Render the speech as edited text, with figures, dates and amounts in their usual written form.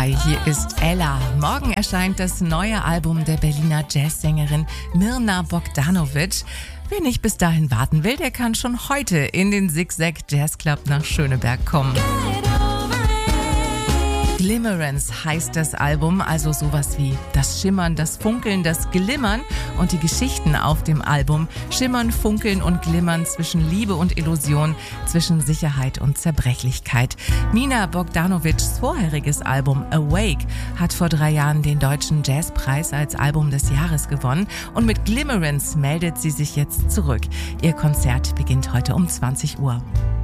Hi, hier ist Ella. Morgen erscheint das neue Album der Berliner Jazzsängerin Mirna Bogdanovic. Wer nicht bis dahin warten will, der kann schon heute in den Zigzag Jazz Club nach Schöneberg kommen. Glimmerance heißt das Album, also sowas wie das Schimmern, das Funkeln, das Glimmern, und die Geschichten auf dem Album schimmern, funkeln und glimmern zwischen Liebe und Illusion, zwischen Sicherheit und Zerbrechlichkeit. Mirna Bogdanovics vorheriges Album Awake hat vor 3 Jahren den Deutschen Jazzpreis als Album des Jahres gewonnen, und mit Glimmerance meldet sie sich jetzt zurück. Ihr Konzert beginnt heute um 20 Uhr.